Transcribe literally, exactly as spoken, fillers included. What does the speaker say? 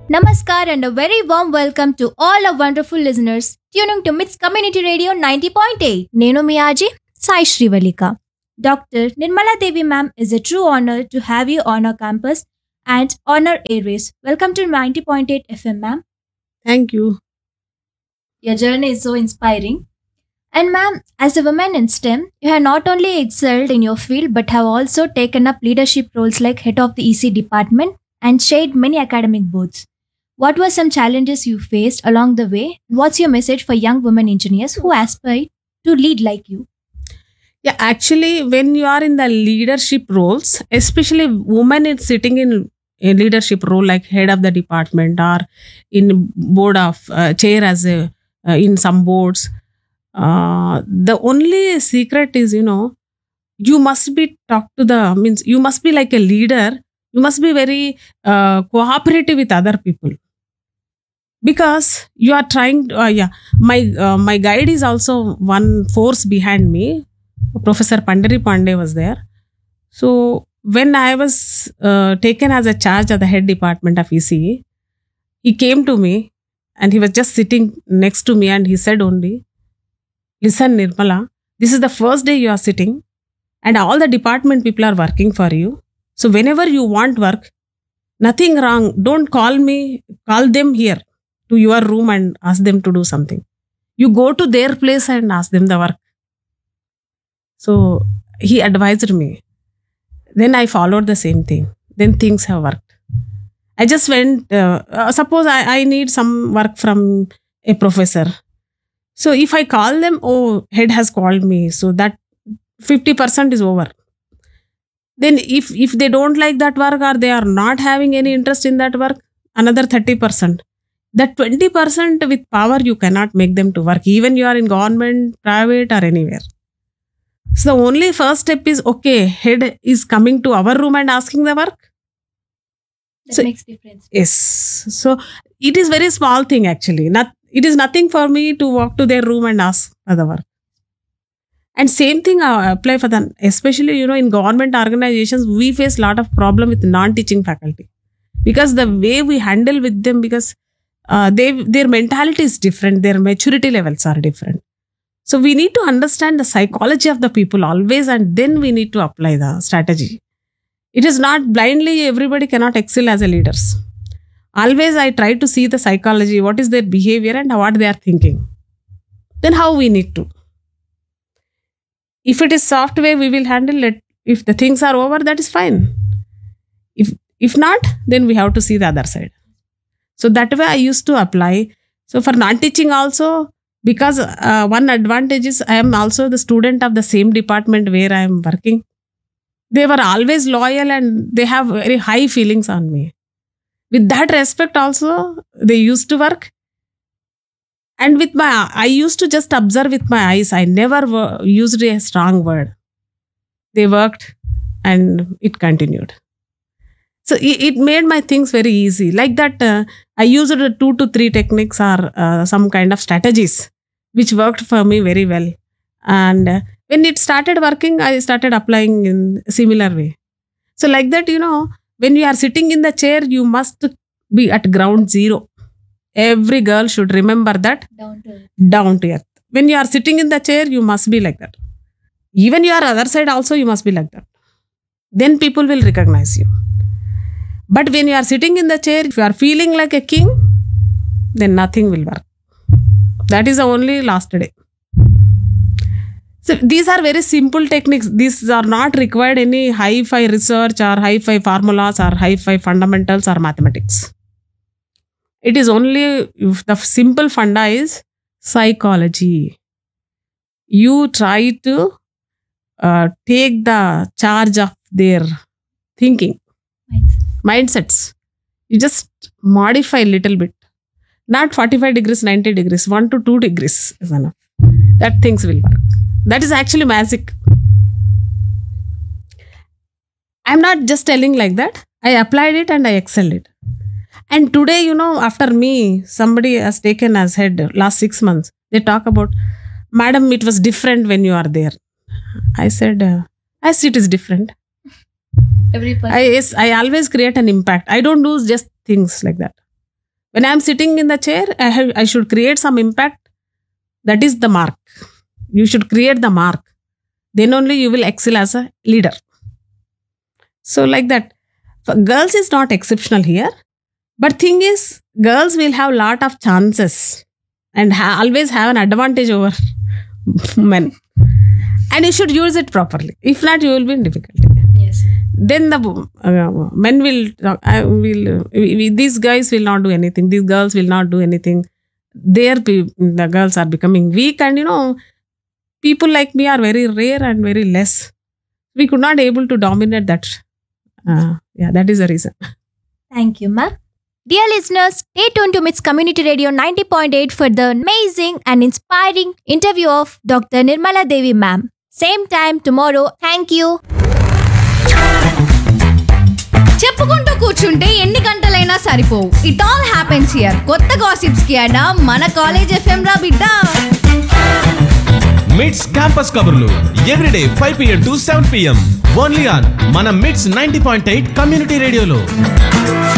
Namaskar and a very warm welcome to all our wonderful listeners tuning to Mits Community Radio ninety point eight. Nenu Miyaji, Sai Shrivalika. Doctor Nirmala Devi ma'am, is a true honor to have you on our campus and on our airways. Welcome to ninety point eight F M, ma'am. Thank you. Your journey is so inspiring. And ma'am, as a woman in STEM, you have not only excelled in your field but have also taken up leadership roles like head of the E C department and chaired many academic boards. What were some challenges you faced along the way? What's your message for young women engineers who aspire to lead like you? Yeah, actually, when you are in the leadership roles, especially women is sitting in a leadership role like head of the department or in board of uh, chair as a uh, in some boards. Uh, the only secret is, you know, you must be talk to the means you must be like a leader. You must be very uh, cooperative with other people because you are trying. To, uh, yeah, my uh, my guide is also one force behind me. Professor Pandari Pandey was there. So when I was uh, taken as a charge of the head department of E C, he came to me and he was just sitting next to me and he said only, "Listen, Nirmala, this is the first day you are sitting and all the department people are working for you. So whenever you want work, nothing wrong. Don't call me, call them here to your room and ask them to do something. You go to their place and ask them the work." So he advised me. Then I followed the same thing. Then things have worked. I just went, uh, uh, suppose I, I need some work from a professor. So if I call them, oh, head has called me. So that fifty percent is over. Then if, if they don't like that work or they are not having any interest in that work, another thirty percent. That twenty percent with power, you cannot make them to work. Even you are in government, private or anywhere. So the only first step is, okay, head is coming to our room and asking the work. That So- makes difference. Yes. So it is very small thing actually. Not, it is nothing for me to walk to their room and ask for the work. And same thing I apply for the, especially, you know, in government organizations, we face a lot of problem with non-teaching faculty. Because the way we handle with them, because uh, they their mentality is different, their maturity levels are different. So we need to understand the psychology of the people always, and then we need to apply the strategy. It is not blindly, everybody cannot excel as a leaders. Always I try to see the psychology, what is their behavior and what they are thinking. Then how we need to. If it is soft way, we will handle it. If the things are over, that is fine. If if not, then we have to see the other side. So that way I used to apply. So for non-teaching also, because uh, one advantage is I am also the student of the same department where I am working. They were always loyal and they have very high feelings on me. With that respect also, they used to work. And with my, I used to just observe with my eyes. I never wo- used a strong word. They worked and it continued. So it, it made my things very easy. Like that, uh, I used uh, two to three techniques or uh, some kind of strategies which worked for me very well. And uh, when it started working, I started applying in a similar way. So like that, you know, when you are sitting in the chair, you must be at ground zero. Every girl should remember that Down to earth. down to earth. When you are sitting in the chair, you must be like that. Even your other side also, you must be like that. Then people will recognize you. But when you are sitting in the chair, if you are feeling like a king, then nothing will work. That is the only last day. So these are very simple techniques. These are not required any high-fi research or high-fi formulas or high-fi fundamentals or mathematics. It is only, if the simple funda is psychology. You try to uh, take the charge of their thinking, Mindset. mindsets. You just modify a little bit. Not forty-five degrees, ninety degrees, one to two degrees is enough. That things will work. That is actually magic. I'm not just telling like that. I applied it and I excelled it. And today, you know, after me, somebody has taken as head last six months. They talk about, "Madam, it was different when you are there." I said, uh, as it is different. Every person. I yes, I always create an impact. I don't do just things like that. When I'm sitting in the chair, I, have, I should create some impact. That is the mark. You should create the mark. Then only you will excel as a leader. So like that. For girls is not exceptional here. But thing is, girls will have lot of chances and ha- always have an advantage over men. And you should use it properly. If not, you will be in difficulty. Yes. Then the uh, men will, uh, will we, we, these guys will not do anything. These girls will not do anything. Their pe- the girls are becoming weak, and you know, people like me are very rare and very less. We could not able to dominate that. Uh, yeah, that is the reason. Thank you, ma'am. Dear listeners, stay tuned to Mits Community Radio ninety point eight for the amazing and inspiring interview of Doctor Nirmala Devi ma'am. Same time tomorrow. Thank you. చెప్పుకుంటూ కూర్చుంటే ఎన్ని గంటలైనా సరిపోవు. It all happens here. కొత్త gossips కి అడా మన college FM రా బిడ్డ. మిట్స్ క్యాంపస్ కబుర్లు everyday five PM to seven PM only on మన మిట్స్ నైంటీ పాయింట్ ఎయిట్ కమ్యూనిటీ రేడియోలో.